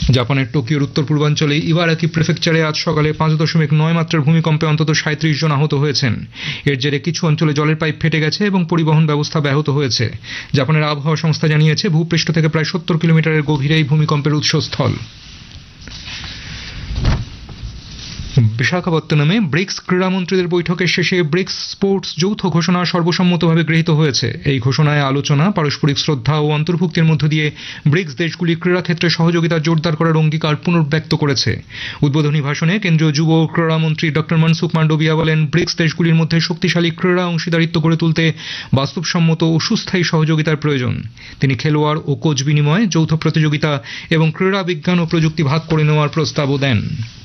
জাপানের টোকিওর উত্তর পূর্বাঞ্চলে ইবারাকি প্রেফেকচারে আজ সকালে 5.9 মাত্রার ভূমিকম্পে অন্তত 37 জন আহত হয়েছেন। এর জেরে কিছু অঞ্চলে জলের পাইপ ফেটে গেছে এবং পরিবহন ব্যবস্থা ব্যাহত হয়েছে। জাপানের আবহাওয়া সংস্থা জানিয়েছে ভূপৃষ্ঠ থেকে প্রায় 70 কিলোমিটারের গভীরে এই ভূমিকম্পের উৎসস্থল। বিশাখাপত্তনমে ব্রিক্স ক্রীড়ামন্ত্রীদের বৈঠকের শেষে ব্রিক্স স্পোর্টস যৌথ ঘোষণা সর্বসম্মতভাবে গৃহীত হয়েছে। এই ঘোষণায় আলোচনা, পারস্পরিক শ্রদ্ধা ও অন্তর্ভুক্তির মধ্য দিয়ে ব্রিক্স দেশগুলি ক্রীড়াক্ষেত্রে সহযোগিতা জোরদার করার অঙ্গীকার পুনর্ব্যক্ত করেছে। উদ্বোধনী ভাষণে কেন্দ্রীয় যুব ও ক্রীড়ামন্ত্রী ডক্টর মনসুখ মান্ডভিয়া বলেন, ব্রিক্স দেশগুলির মধ্যে শক্তিশালী ক্রীড়া অংশীদারিত্ব গড়ে তুলতে বাস্তবসম্মত ও সুস্থায়ী সহযোগিতার প্রয়োজন। তিনি খেলোয়াড় ও কোচ বিনিময়, যৌথ প্রতিযোগিতা এবং ক্রীড়া বিজ্ঞান ও প্রযুক্তি ভাগ করে নেওয়ার প্রস্তাবও দেন।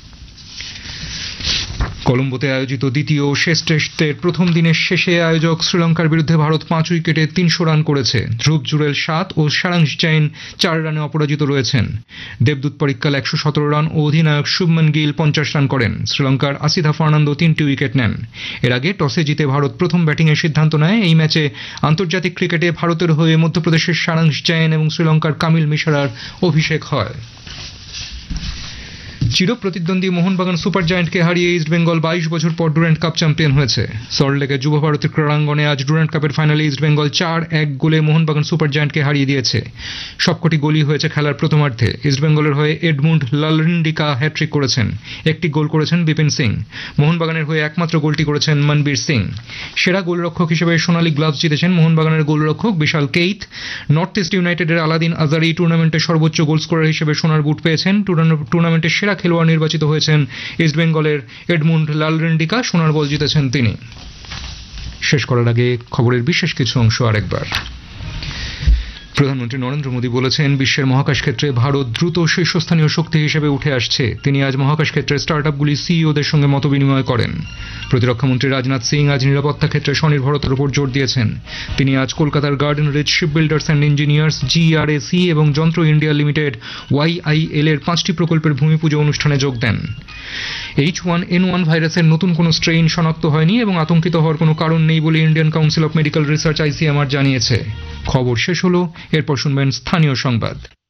কলম্বোতে আয়োজিত দ্বিতীয় ও শেষ টেস্টের প্রথম দিনের শেষে আয়োজক শ্রীলঙ্কার বিরুদ্ধে ভারত 5 উইকেটে 300 রান করেছে। ধ্রুব জুরেল 7 ও সারাংশ জৈন 4 রানে অপরাজিত রয়েছেন। দেবদূত পরিক্কাল 117 রান ও অধিনায়ক শুভমন গিল 50 রান করেন। শ্রীলঙ্কার আসিথা ফার্নান্দো 3টি উইকেট নেন। এর আগে টসে জিতে ভারত প্রথম ব্যাটিংয়ের সিদ্ধান্ত নেয়। এই ম্যাচে আন্তর্জাতিক ক্রিকেটে ভারতের হয়ে মধ্যপ্রদেশের সারাংশ জৈন এবং শ্রীলঙ্কার কামিল মিশরার অভিষেক হয়। চিরপ্রতিদ্বন্দ্বী মোহনবাগান সুপার জায়ান্টকে হারিয়ে ইস্টবেঙ্গল 22 বছর পর ডুরান্ড কাপ চ্যাম্পিয়ন হয়েছে। সল্টলেকের যুব ভারতী ক্রীড়াঙ্গনে আজ ডুরান্ড কাপের ফাইনালে ইস্টবেঙ্গল 4-1 গোলে মোহনবাগান সুপার জায়ান্টকে হারিয়ে দিয়েছে। সবকটি গোলই হয়েছে খেলার প্রথমার্ধে। ইস্টবেঙ্গলের হয়ে এডমুন্ড লালরিন্ডিকা হ্যাট্রিক করেছেন, একটি গোল করেছেন বিপিন সিং। মোহনবাগানের হয়ে একমাত্র গোলটি করেছেন মনবীর সিং। সেরা গোলরক্ষক হিসেবে সোনালী গ্লাভস জিতেছেন মোহনবাগানের গোলরক্ষক বিশাল কেইত। নর্থ ইস্ট ইউনাইটেডের আলাদিন আজারি টুর্নামেন্টে সর্বোচ্চ গোল স্কোরার হিসেবে সোনার বুট পেয়েছেন। টুর্নামেন্টের সেরা খেলোয়াড় নির্বাচিত হয়েছেন ইস্টবেঙ্গলের এডমুন্ড লালরিন্ডিকা। সোনার বল জিতেছেন তিনি। শেষ করার আগে খবরের বিশেষ কিছু অংশ আরেকবার। প্রধানমন্ত্রী নরেন্দ্র মোদী বলেছেন, বিশ্বের মহাকাশ ক্ষেত্রে ভারত দ্রুত শীর্ষস্থানীয় শক্তি হিসেবে উঠে আসছে। তিনি আজ মহাকাশ ক্ষেত্রের স্টার্টআপগুলি সিইওদের সঙ্গে মত বিনিময় করেন। প্রতিরক্ষামন্ত্রী রাজনাথ সিং আজ নিরাপত্তা ক্ষেত্রে স্বনির্ভরতার উপর জোর দিয়েছেন। তিনি আজ কলকাতার garden reach ship builders and engineers জিআরএসি এবং যন্ত্র ইন্ডিয়া লিমিটেড ওয়াইআইএল এর 5টি প্রকল্পের ভূমি পুজো অনুষ্ঠানে যোগ দেন। H1N1 ভাইরাসের নতুন কোনো স্ট্রেইন শনাক্ত হয়নি এবং আতঙ্কিত হওয়ার কোনো কারণ নেই বলে Indian council of medical research ICMR জানিয়েছে। খবর শেষ হলো, এরপর শুনবেন স্থানীয় সংবাদ।